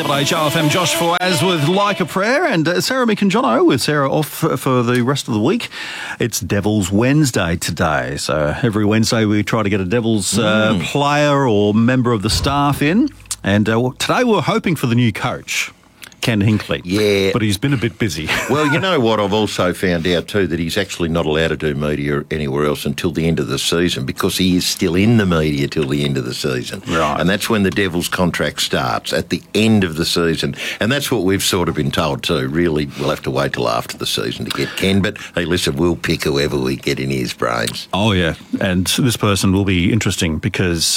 7HRFM, Josh Fawaz with Like a Prayer, and Sarah Micanjono with Sarah off for the rest of the week. It's Devils Wednesday today, so every Wednesday we try to get a Devils player or member of the staff in, and today we're hoping for the new coach, Ken Hinkley. Yeah. But he's been a bit busy. Well, you know what? I've also found out too that he's actually not allowed to do media anywhere else until the end of the season because he is still in the media till the end of the season. Right. And that's when the Devils' contract starts, at the end of the season. And that's what we've sort of been told too. Really, we'll have to wait till after the season to get Ken. But, hey, listen, we'll pick whoever we get in his brains. Oh, yeah. And this person will be interesting because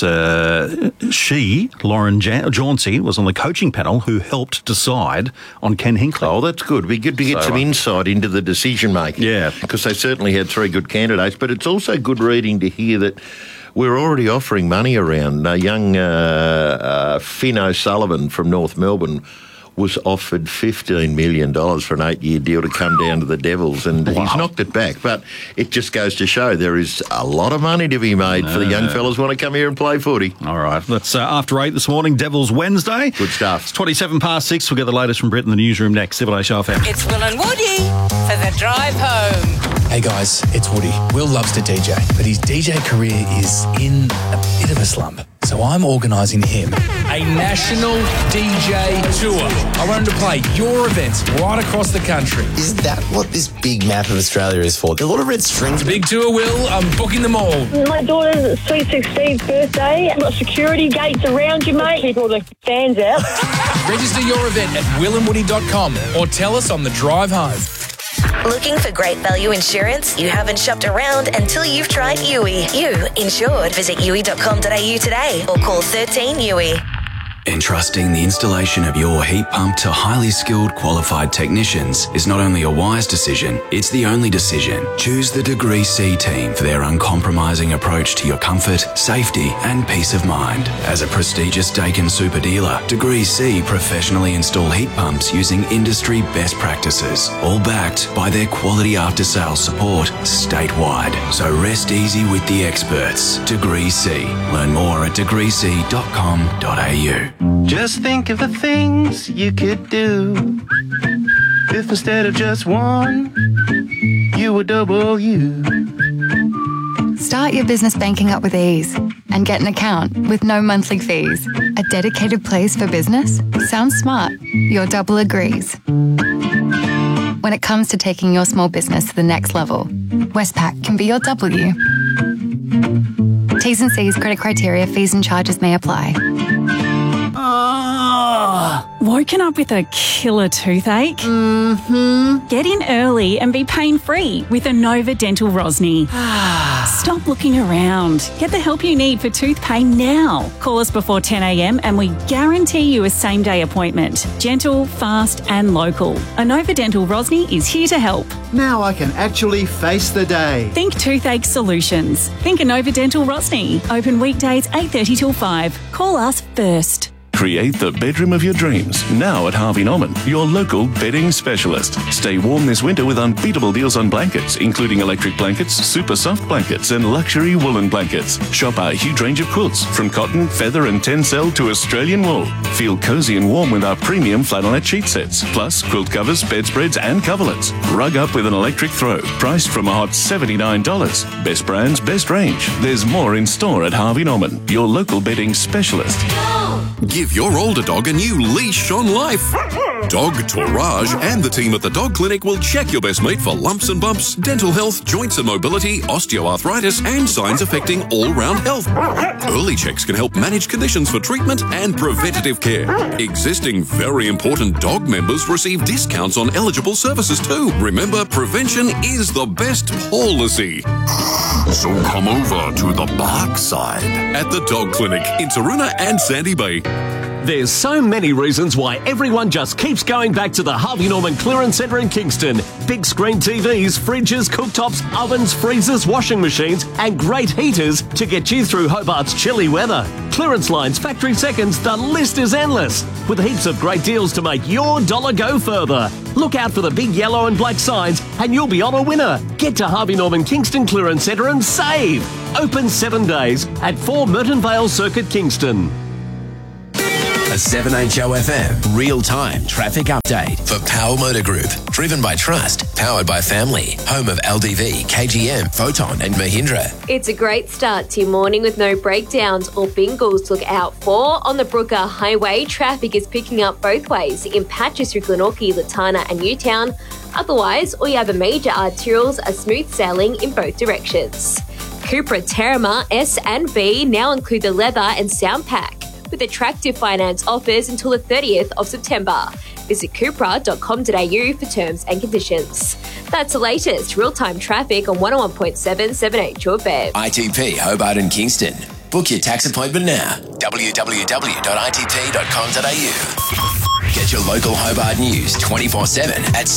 Lauren Jauncey, was on the coaching panel who helped decide on Ken Hinkley. Oh, that's good. It'd be good to get some insight into the decision-making. Yeah. Because they certainly had three good candidates, but it's also good reading to hear that we're already offering money around. Young Finn O'Sullivan from North Melbourne was offered $15 million for an 8-year deal to come down to the Devils, and he's knocked it back. But it just goes to show there is a lot of money to be made for the young fellas who want to come here and play footy. All right, that's after 8 this morning, Devils Wednesday. Good stuff. It's 27 past 6. We'll get the latest from Brett in the newsroom next. 7HRFM. It's Will and Woody for the drive home. Hey guys, it's Woody. Will loves to DJ, but his DJ career is in a bit of a slump. So I'm organising him a national DJ tour. I want him to play your events right across the country. Is that what this big map of Australia is for? There are a lot of red strings. Big tour, Will. I'm booking them all. My daughter's sweet 16th birthday. I've got security gates around you, mate. Keep all the fans out. Register your event at willandwoody.com or tell us on the drive home. Looking for great value insurance? You haven't shopped around until you've tried Yui. You insured. Visit yui.com.au today or call 13 Yui. Entrusting the installation of your heat pump to highly skilled, qualified technicians is not only a wise decision, it's the only decision. Choose the Degree C team for their uncompromising approach to your comfort, safety and peace of mind. As a prestigious Daikin super dealer, Degree C professionally install heat pumps using industry best practices, all backed by their quality after-sales support statewide. So rest easy with the experts. Degree C. Learn more at degreec.com.au. Just think of the things you could do if instead of just one, you were double you. Start your business banking up with ease and get an account with no monthly fees. A dedicated place for business? Sounds smart. Your double agrees. When it comes to taking your small business to the next level, Westpac can be your W. T's and C's, credit criteria, fees and charges may apply. Woken up with a killer toothache? Get in early and be pain-free with Inova Dental Rosny. Stop looking around. Get the help you need for tooth pain now. Call us before 10 a.m. and we guarantee you a same-day appointment. Gentle, fast and local. Inova Dental Rosny is here to help. Now I can actually face the day. Think toothache solutions. Think Inova Dental Rosny. Open weekdays 8:30 till 5. Call us first. Create the bedroom of your dreams now at Harvey Norman, your local bedding specialist. Stay warm this winter with unbeatable deals on blankets, including electric blankets, super soft blankets, and luxury woolen blankets. Shop our huge range of quilts, from cotton, feather, and tencel to Australian wool. Feel cozy and warm with our premium flannelette sheet sets, plus quilt covers, bedspreads, and coverlets. Rug up with an electric throw, priced from a hot $79. Best brands, best range. There's more in store at Harvey Norman, your local bedding specialist. Give your older dog a new leash on life. Dog Tourage and the team at the Dog Clinic will check your best mate for lumps and bumps, dental health, joints and mobility, osteoarthritis, and signs affecting all-round health. Early checks can help manage conditions for treatment and preventative care. Existing very important dog members receive discounts on eligible services too. Remember, prevention is the best policy. So come over to the bark side at the Dog Clinic in Taroona and Sandy Bay. There's so many reasons why everyone just keeps going back to the Harvey Norman Clearance Centre in Kingston. Big screen TVs, fridges, cooktops, ovens, freezers, washing machines and great heaters to get you through Hobart's chilly weather. Clearance lines, factory seconds, the list is endless. With heaps of great deals to make your dollar go further. Look out for the big yellow and black signs and you'll be on a winner. Get to Harvey Norman Kingston Clearance Centre and save. Open 7 days at 4 Merton Vale Circuit, Kingston. The 7HOFM real-time traffic update for Power Motor Group. Driven by trust, powered by family. Home of LDV, KGM, Photon and Mahindra. It's a great start to your morning with no breakdowns or bingles to look out for. On the Brooker Highway, traffic is picking up both ways in patches through Glenorchy, Latana and Newtown. Otherwise, all your other major arterials are smooth sailing in both directions. Cupra Terramar S and B now include the leather and sound pack with attractive finance offers until the 30th of September. Visit cupra.com.au for terms and conditions. That's the latest real-time traffic on 101.7 7HOFM. ITP Hobart and Kingston. Book your tax appointment now. www.itp.com.au. Get your local Hobart news 24/7 at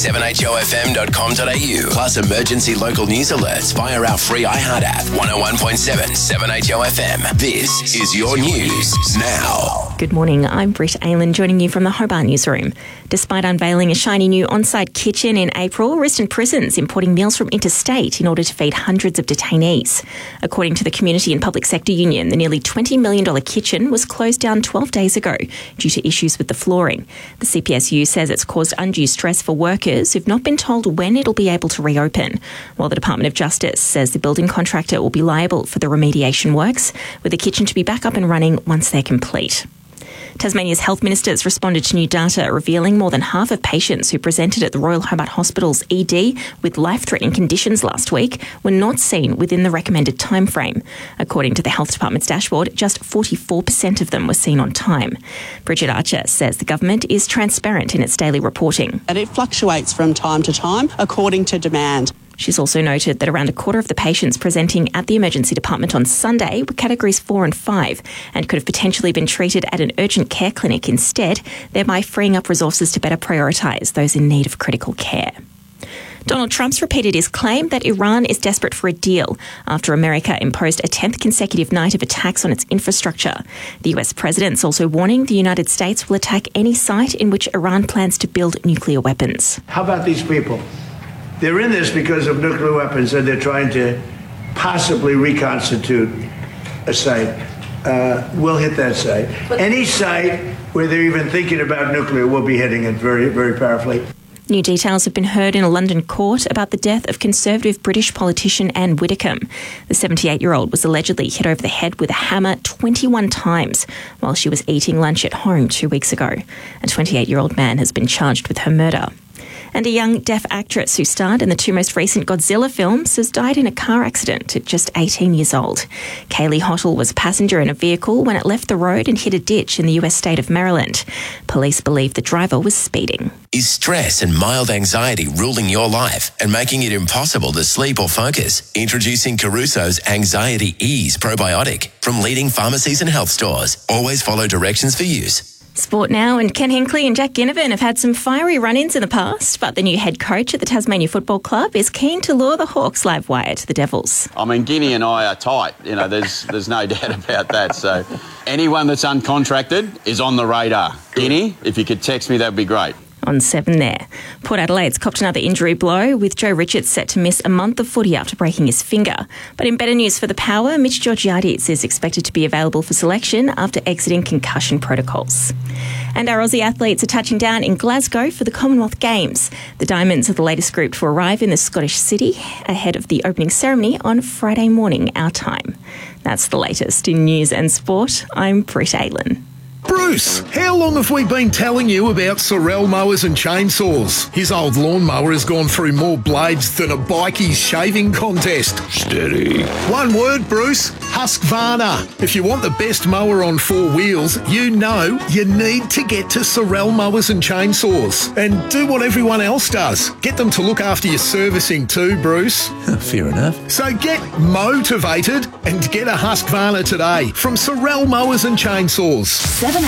7HOFM.com.au. Plus emergency local news alerts via our free iHeart app. 101.7 7HOFM. This is your news now. Good morning, I'm Britt Aylan joining you from the Hobart newsroom. Despite unveiling a shiny new on-site kitchen in April, Riston Prison's importing meals from interstate in order to feed hundreds of detainees. According to the Community and Public Sector Union, the nearly $20 million kitchen was closed down 12 days ago due to issues with the flooring. The CPSU says it's caused undue stress for workers who've not been told when it'll be able to reopen, while the Department of Justice says the building contractor will be liable for the remediation works, with the kitchen to be back up and running once they're complete. Tasmania's health ministers responded to new data revealing more than half of patients who presented at the Royal Hobart Hospital's ED with life-threatening conditions last week were not seen within the recommended timeframe. According to the Health Department's dashboard, just 44% of them were seen on time. Bridget Archer says the government is transparent in its daily reporting. And it fluctuates from time to time according to demand. She's also noted that around a quarter of the patients presenting at the emergency department on Sunday were categories 4 and 5 and could have potentially been treated at an urgent care clinic instead, thereby freeing up resources to better prioritise those in need of critical care. Donald Trump's repeated his claim that Iran is desperate for a deal after America imposed a 10th consecutive night of attacks on its infrastructure. The US president's also warning the United States will attack any site in which Iran plans to build nuclear weapons. How about these people? They're in this because of nuclear weapons, and they're trying to possibly reconstitute a site. We'll hit that site. Any site where they're even thinking about nuclear, we'll be hitting it very, very powerfully. New details have been heard in a London court about the death of Conservative British politician Anne Widdecombe. The 78-year-old was allegedly hit over the head with a hammer 21 times while she was eating lunch at home 2 weeks ago. A 28-year-old man has been charged with her murder. And a young deaf actress who starred in the two most recent Godzilla films has died in a car accident at just 18 years old. Kaylee Hottle was a passenger in a vehicle when it left the road and hit a ditch in the US state of Maryland. Police believe the driver was speeding. Is stress and mild anxiety ruling your life and making it impossible to sleep or focus? Introducing Caruso's Anxiety Ease Probiotic from leading pharmacies and health stores. Always follow directions for use. Sport now, and Ken Hinkley and Jack Ginnivan have had some fiery run-ins in the past, but the new head coach at the Tasmania Football Club is keen to lure the Hawks live wire to the Devils. I mean, Guinea and I are tight. You know, there's no doubt about that. So anyone that's uncontracted is on the radar. Guinea, if you could text me, that would be great. On 7 there. Port Adelaide's copped another injury blow, with Joe Richards set to miss a month of footy after breaking his finger. But in better news for the Power, Mitch Georgiades is expected to be available for selection after exiting concussion protocols. And our Aussie athletes are touching down in Glasgow for the Commonwealth Games. The Diamonds are the latest group to arrive in the Scottish city ahead of the opening ceremony on Friday morning, our time. That's the latest in news and sport. I'm Britt Aylan. Bruce, how long have we been telling you about Sorel mowers and chainsaws? His old lawnmower has gone through more blades than a bikie's shaving contest. Steady. One word, Bruce. Husqvarna. If you want the best mower on 4 wheels, you know you need to get to Sorel mowers and chainsaws. And do what everyone else does. Get them to look after your servicing too, Bruce. Fair enough. So get motivated and get a Husqvarna today from Sorel mowers and chainsaws.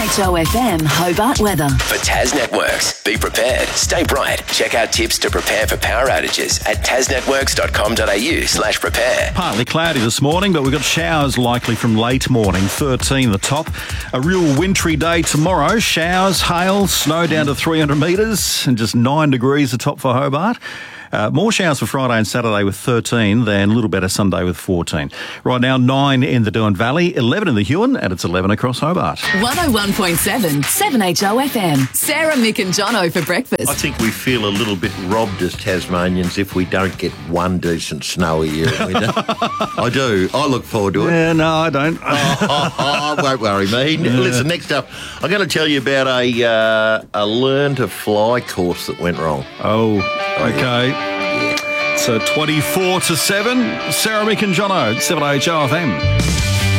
7HOFM Hobart weather. For Tas Networks, be prepared, stay bright. Check out tips to prepare for power outages at tasnetworks.com.au/prepare. Partly cloudy this morning, but we've got showers likely from late morning, 13 the top. A real wintry day tomorrow. Showers, hail, snow down to 300 metres and just 9 degrees the top for Hobart. More showers for Friday and Saturday with 13, then a little better Sunday with 14. Right now, 9 in the Doon Valley, 11 in the Huon, and it's 11 across Hobart. 101.7, 7HO FM. Sarah, Mick and Jono for breakfast. I think we feel a little bit robbed as Tasmanians if we don't get one decent snowy year in winter. I do. I look forward to it. Yeah, no, I don't. Won't worry me. Listen, next up, I'm going to tell you about a learn to fly course that went wrong. Oh, okay. Yeah. So 24-7, Sarah, Mick and Jono, 7HO FM.